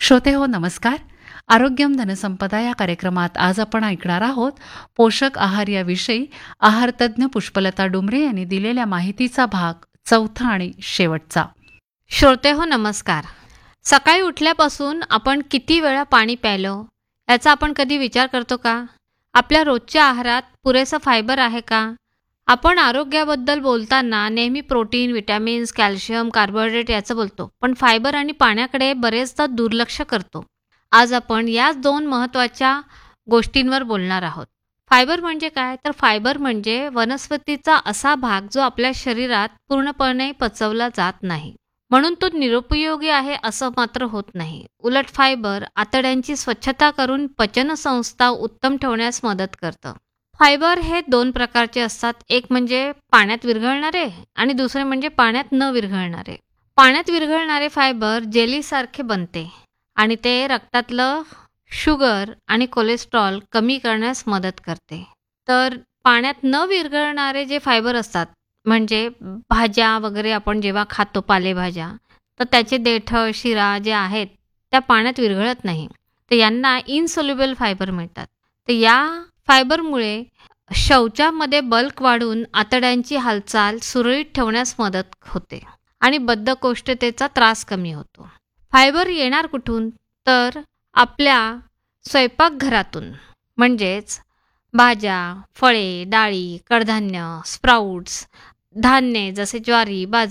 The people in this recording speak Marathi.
श्रोते हो नमस्कार. आरोग्यम धनसंपदा या कार्यक्रमात आज आपण ऐकणार आहोत पोषक आहार याविषयी आहारतज्ज्ञ पुष्पलता डुमरे यांनी दिलेल्या माहितीचा भाग चौथा आणि शेवटचा. श्रोते हो नमस्कार. सकाळी उठल्यापासून आपण किती वेळा पाणी प्यायलो याचा आपण कधी विचार करतो का? आपल्या रोजच्या आहारात पुरेसं फायबर आहे का? आपण आरोग्याबद्दल बोलताना नेहमी प्रोटीन, विटॅमिन्स, कॅल्शियम, कार्बोहायड्रेट याचं बोलतो, पण फायबर आणि पाण्याकडे बरेचदा दुर्लक्ष करतो. आज आपण याच दोन महत्त्वाच्या गोष्टींवर बोलणार आहोत. फायबर म्हणजे काय? तर फायबर म्हणजे वनस्पतीचा असा भाग जो आपल्या शरीरात पूर्णपणे पचवला जात नाही, म्हणून तो निरुपयोगी आहे असं मात्र होत नाही. उलट फायबर आतड्यांची स्वच्छता करून पचनसंस्था उत्तम ठेवण्यास मदत करतं. फायबर हे दोन प्रकारचे असतात. एक म्हणजे पाण्यात विरघळणारे आणि दुसरे म्हणजे पाण्यात न विरघळणारे. पाण्यात विरघळणारे फायबर जेलीसारखे बनते आणि ते रक्तातलं शुगर आणि कोलेस्ट्रॉल कमी करण्यास मदत करते. तर पाण्यात न विरघळणारे जे फायबर असतात म्हणजे भाज्या वगैरे आपण जेव्हा खातो पालेभाज्या, तर त्याचे देठ, शिरा जे आहेत त्या पाण्यात विरघळत नाही. तर यांना इनसोल्युबल फायबर म्हणतात. तर या फायबरमुळे शौचामध्ये बल्क वाढून आतड्यांची हालचाल सुरळीत ठेवण्यास मदत होते आणि बद्धकोष्ठतेचा त्रास कमी होतो. फायबर येणार कुठून? तर आपल्या स्वयंपाकघरातून, म्हणजेच भाज्या, फळे, डाळी, कडधान्य, स्प्राउट्स, धान्ये जसे ज्वारी, बाजरी